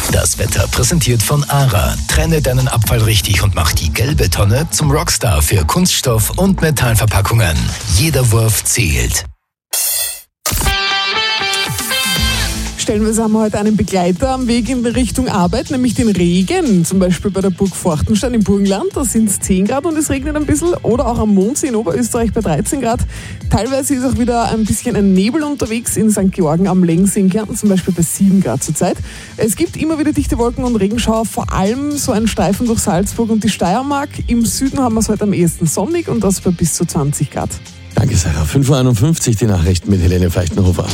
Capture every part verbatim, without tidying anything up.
Das Wetter präsentiert von ARA. Trenne deinen Abfall richtig und mach die gelbe Tonne zum Rockstar für Kunststoff- und Metallverpackungen. Jeder Wurf zählt. Stellenweise haben wir heute einen Begleiter am Weg in Richtung Arbeit, nämlich den Regen. Zum Beispiel bei der Burg Forchtenstein im Burgenland, da sind es zehn Grad und es regnet ein bisschen. Oder auch am Mondsee in Oberösterreich bei dreizehn Grad. Teilweise ist auch wieder ein bisschen ein Nebel unterwegs in Sankt Georgen am Längsee in Kärnten, zum Beispiel bei sieben Grad zurzeit. Es gibt immer wieder dichte Wolken und Regenschauer, vor allem so einen Streifen durch Salzburg und die Steiermark. Im Süden haben wir es heute am ehesten sonnig und das bei bis zu zwanzig Grad. Danke, Sarah. fünf Uhr einundfünfzig, die Nachrichten mit Helene Feichtenhofer.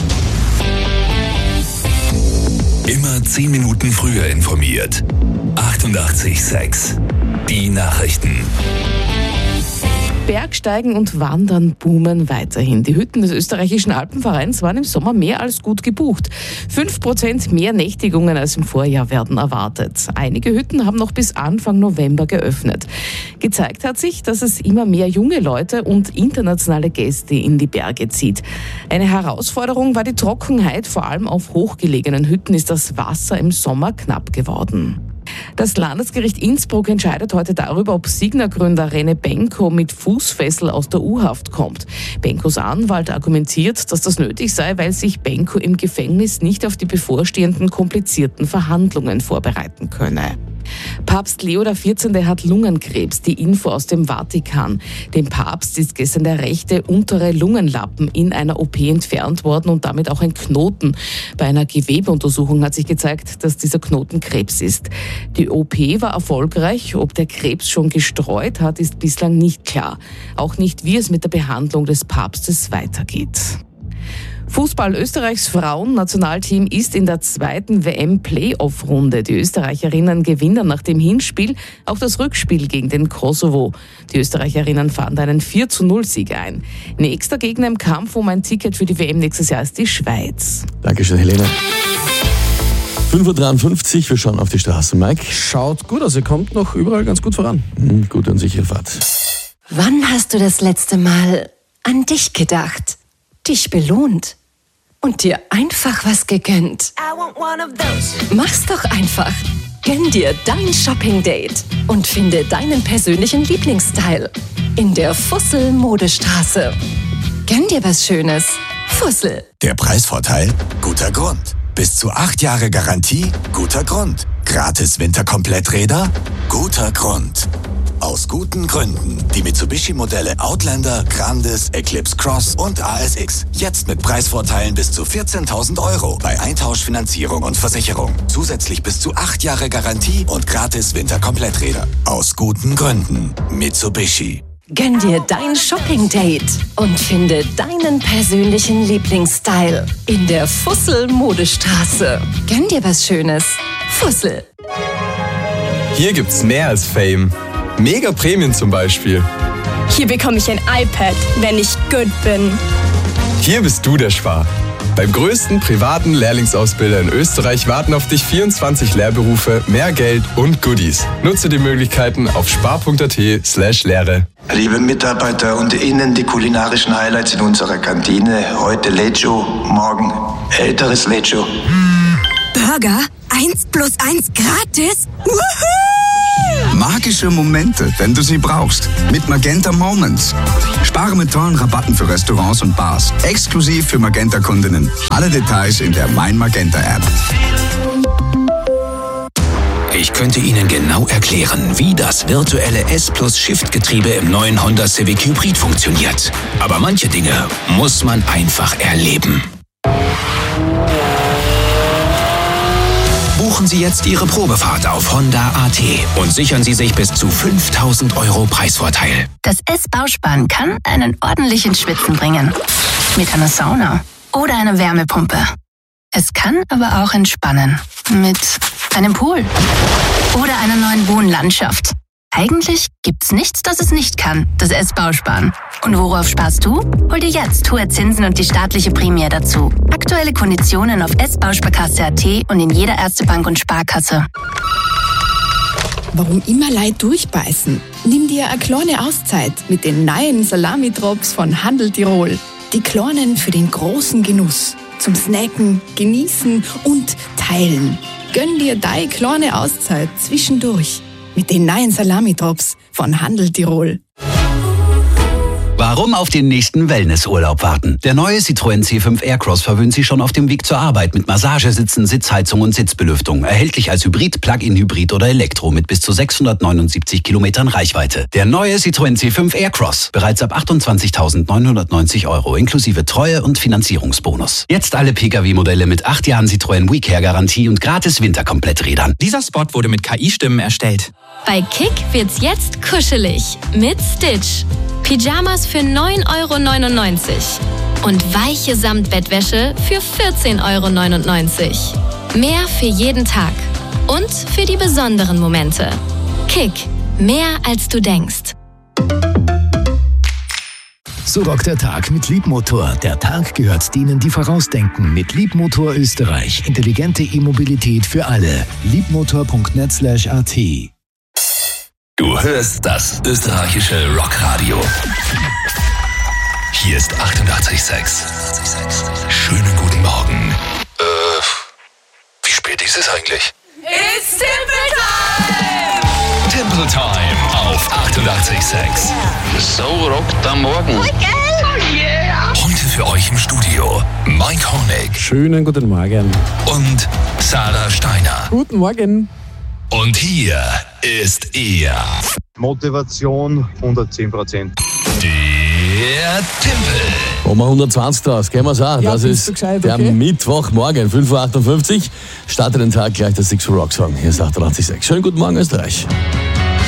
Immer zehn Minuten früher informiert. achtundachtzig Komma sechs. Die Nachrichten. Bergsteigen und Wandern boomen weiterhin. Die Hütten des österreichischen Alpenvereins waren im Sommer mehr als gut gebucht. Fünf Prozent mehr Nächtigungen als im Vorjahr werden erwartet. Einige Hütten haben noch bis Anfang November geöffnet. Gezeigt hat sich, dass es immer mehr junge Leute und internationale Gäste in die Berge zieht. Eine Herausforderung war die Trockenheit. Vor allem auf hochgelegenen Hütten ist das Wasser im Sommer knapp geworden. Das Landesgericht Innsbruck entscheidet heute darüber, ob Signa-Gründer Rene Benko mit Fußfessel aus der U-Haft kommt. Benkos Anwalt argumentiert, dass das nötig sei, weil sich Benko im Gefängnis nicht auf die bevorstehenden komplizierten Verhandlungen vorbereiten könne. Papst Leo der vierzehnte hat Lungenkrebs, die Info aus dem Vatikan. Dem Papst ist gestern der rechte untere Lungenlappen in einer O P entfernt worden und damit auch ein Knoten. Bei einer Gewebeuntersuchung hat sich gezeigt, dass dieser Knoten Krebs ist. Die O P war erfolgreich. Ob der Krebs schon gestreut hat, ist bislang nicht klar. Auch nicht, wie es mit der Behandlung des Papstes weitergeht. Fußball Österreichs Frauen-Nationalteam ist in der zweiten W M-Playoff-Runde. Die Österreicherinnen gewinnen nach dem Hinspiel auch das Rückspiel gegen den Kosovo. Die Österreicherinnen fahren einen vier zu null Sieg ein. Nächster Gegner im Kampf um ein Ticket für die W M nächstes Jahr ist die Schweiz. Dankeschön, Helene. fünf Uhr dreiundfünfzig, wir schauen auf die Straße. Mike? Schaut gut aus, ihr kommt noch überall ganz gut voran. Hm, gute und sichere Fahrt. Wann hast du das letzte Mal an dich gedacht? Dich belohnt und dir einfach was gegönnt? Mach's doch einfach. Gönn dir dein Shopping-Date und finde deinen persönlichen Lieblingsteil in der Fussel-Modestraße. Gönn dir was Schönes. Fussel. Der Preisvorteil? Guter Grund. Bis zu acht Jahre Garantie? Guter Grund. Gratis Winterkompletträder? Guter Grund. Aus guten Gründen. Die Mitsubishi-Modelle Outlander, Grandis, Eclipse Cross und A S X. Jetzt mit Preisvorteilen bis zu vierzehntausend Euro bei Eintauschfinanzierung und Versicherung. Zusätzlich bis zu acht Jahre Garantie und gratis Winterkompletträder. Aus guten Gründen. Mitsubishi. Gönn dir dein Shopping-Date und finde deinen persönlichen Lieblingsteil in der Fussel-Modestraße. Gönn dir was Schönes. Fussel. Hier gibt's mehr als Fame. Mega Prämien zum Beispiel. Hier bekomme ich ein iPad, wenn ich gut bin. Hier bist du der Spar. Beim größten privaten Lehrlingsausbilder in Österreich warten auf dich vierundzwanzig Lehrberufe, mehr Geld und Goodies. Nutze die Möglichkeiten auf spar punkt at slash Lehre. Liebe Mitarbeiter und Ihnen die kulinarischen Highlights in unserer Kantine. Heute Lecho, morgen älteres Lecho. Burger, eins plus eins gratis? Woohoo! Magische Momente, wenn du sie brauchst. Mit Magenta Moments. Spare mit tollen Rabatten für Restaurants und Bars. Exklusiv für Magenta-Kundinnen. Alle Details in der Mein Magenta-App. Ich könnte Ihnen genau erklären, wie das virtuelle S-Plus-Shift-Getriebe im neuen Honda Civic Hybrid funktioniert. Aber manche Dinge muss man einfach erleben. Buchen Sie jetzt Ihre Probefahrt auf Honda punkt at und sichern Sie sich bis zu fünftausend Euro Preisvorteil. Das S-Bauspann kann einen ordentlichen Schwitzen bringen. Mit einer Sauna oder einer Wärmepumpe. Es kann aber auch entspannen. Mit einem Pool oder einer neuen Wohnlandschaft. Eigentlich gibt's nichts, das es nicht kann, das S-Bauspann. Und worauf sparst du? Hol dir jetzt hohe Zinsen und die staatliche Prämie dazu. Aktuelle Konditionen auf s bausparkasse punkt at und in jeder Erste Bank und Sparkasse. Warum immer Leid durchbeißen? Nimm dir eine kleine Auszeit mit den neuen Salami-Drops von Handel Tirol. Die kleinen für den großen Genuss. Zum Snacken, Genießen und Teilen. Gönn dir deine kleine Auszeit zwischendurch mit den neuen Salami-Drops von Handel Tirol. Warum auf den nächsten Wellnessurlaub warten? Der neue Citroën C fünf Aircross verwöhnt Sie schon auf dem Weg zur Arbeit mit Massagesitzen, Sitzheizung und Sitzbelüftung. Erhältlich als Hybrid, Plug-in-Hybrid oder Elektro mit bis zu sechshundertneunundsiebzig Kilometern Reichweite. Der neue Citroën C fünf Aircross. Bereits ab achtundzwanzigtausendneunhundertneunzig Euro inklusive Treue- und Finanzierungsbonus. Jetzt alle Pkw-Modelle mit acht Jahren Citroën WeCare-Garantie und gratis Winterkompletträdern. Dieser Spot wurde mit K I-Stimmen erstellt. Bei Kick wird's jetzt kuschelig mit Stitch. Pyjamas für neun Euro neunundneunzig und weiche Samtbettwäsche für vierzehn Euro neunundneunzig. Mehr für jeden Tag und für die besonderen Momente. Kick, mehr als du denkst. So rockt der Tag mit Liebmotor. Der Tag gehört denen, die vorausdenken. Mit Liebmotor Österreich. Intelligente E-Mobilität für alle. liebmotor punkt net slash a t. Du hörst das österreichische Rockradio. Hier ist achtundachtzig Komma sechs. Schönen guten Morgen. Äh, wie spät ist es eigentlich? It's Timple Time! Timple Time auf achtundachtzig Komma sechs. So rockt am Morgen. Oh yeah! Heute für euch im Studio Mike Honeck. Schönen guten Morgen. Und Sarah Steiner. Guten Morgen. Und hier ist er. Motivation hundertzehn Prozent. Der Timpel. Um hundertzwanzig draus, gehen wir's auch. Ja, das bist ist du gescheit, der okay? Mittwochmorgen, fünf Uhr achtundfünfzig. Startet den Tag gleich der Six for Rock Song. Hier ist achtundachtzig Komma sechs. Schönen guten Morgen, Österreich.